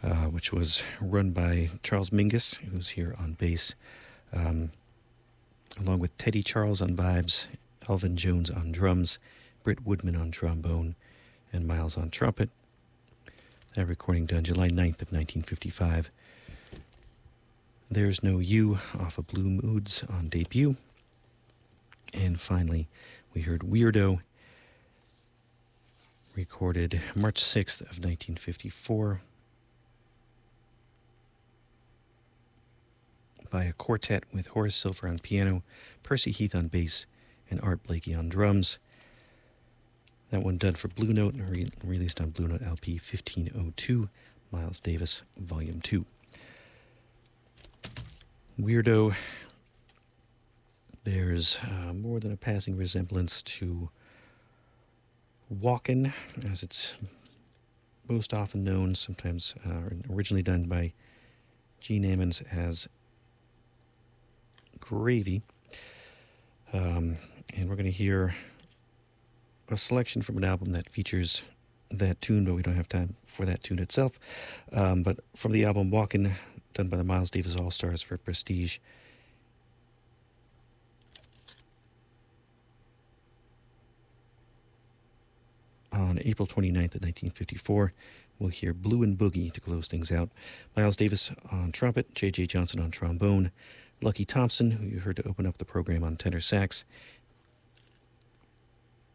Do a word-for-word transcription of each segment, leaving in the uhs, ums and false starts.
uh, which was run by Charles Mingus, who's here on bass, um, along with Teddy Charles on vibes, Elvin Jones on drums, Britt Woodman on trombone, and Miles on trumpet. That recording done July ninth of nineteen fifty-five. There's No You off of Blue Moods on debut. And finally, we heard Weirdo, recorded March sixth of nineteen fifty-four by a quartet with Horace Silver on piano, Percy Heath on bass, and Art Blakey on drums. That one done for Blue Note and re- released on Blue Note L P fifteen oh two, Miles Davis, Volume two. Weirdo bears uh, more than a passing resemblance to Walkin', as it's most often known, sometimes uh, originally done by Gene Ammons as Gravy. Um, and we're going to hear a selection from an album that features that tune, but we don't have time for that tune itself. Um, but from the album Walkin', done by the Miles Davis All-Stars for Prestige. On April twenty-ninth of nineteen fifty-four, we'll hear Blue and Boogie to close things out. Miles Davis on trumpet, J J Johnson on trombone, Lucky Thompson, who you heard to open up the program on tenor sax,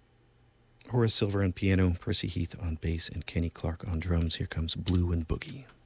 Horace Silver on piano, Percy Heath on bass, and Kenny Clark on drums. Here comes Blue and Boogie.